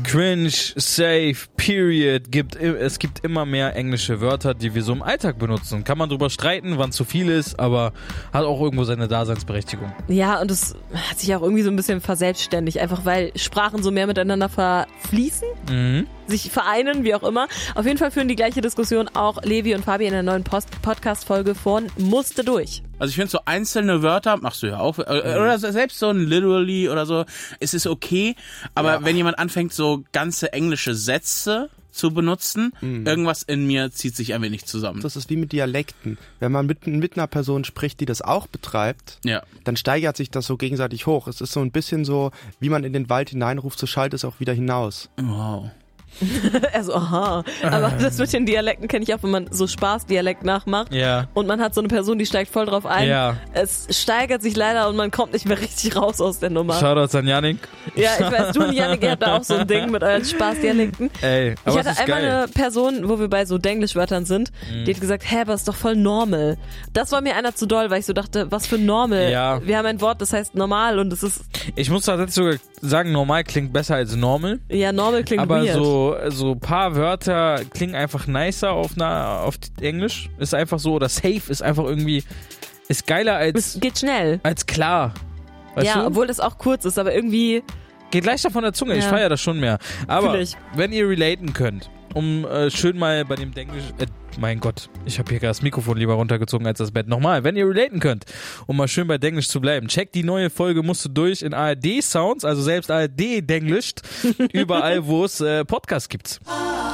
Cringe, Safe, Period. Es gibt immer mehr englische Wörter, die wir so im Alltag benutzen. Kann man drüber streiten, wann zu viel ist, aber hat auch irgendwo seine Daseinsberechtigung. Ja, und es hat sich auch irgendwie so ein bisschen verselbstständigt, einfach weil Sprachen so mehr miteinander verfließen, sich vereinen, wie auch immer. Auf jeden Fall führen die gleiche Diskussion auch Levi und Fabi in der neuen Podcast-Folge von Musste durch. Also ich finde so einzelne Wörter, machst du ja auch, oder selbst so ein literally oder so, es ist okay, aber wenn jemand anfängt so ganze englische Sätze zu benutzen, irgendwas in mir zieht sich ein wenig zusammen. Das ist wie mit Dialekten. Wenn man mit einer Person spricht, die das auch betreibt, dann steigert sich das so gegenseitig hoch. Es ist so ein bisschen so, wie man in den Wald hineinruft, so schallt es auch wieder hinaus. Wow. Also, aha. Aber das mit den Dialekten kenne ich auch, wenn man so Spaßdialekt nachmacht. Ja. Und man hat so eine Person, die steigt voll drauf ein. Ja. Es steigert sich leider und man kommt nicht mehr richtig raus aus der Nummer. Shoutouts an Yannick. Ja, ich weiß, du und Yannick, ihr habt da auch so ein Ding mit euren Spaßdialekten. Ey, aber ich hatte einmal eine Person, wo wir bei so Denglisch-Wörtern sind, die hat gesagt, aber ist doch voll normal. Das war mir einer zu doll, weil ich so dachte, was für normal? Ja. Wir haben ein Wort, das heißt normal und es ist... Ich muss tatsächlich sogar sagen, normal klingt besser als normal. Ja, normal klingt aber weird. so paar Wörter klingen einfach nicer auf Englisch. Ist einfach so, oder safe ist einfach irgendwie, ist geiler als... Es geht schnell. Als klar. Weißt du? Obwohl das auch kurz ist, aber irgendwie... Geht leichter von der Zunge, ich feiere das schon mehr. Aber wenn ihr relaten könnt, um schön mal bei dem Denglisch... mein Gott, ich habe hier gerade das Mikrofon lieber runtergezogen als das Bett. Nochmal, wenn ihr relaten könnt, um mal schön bei Denglisch zu bleiben, checkt die neue Folge Musste durch in ARD Sounds, also selbst ARD Denglischt, überall wo es Podcasts gibt.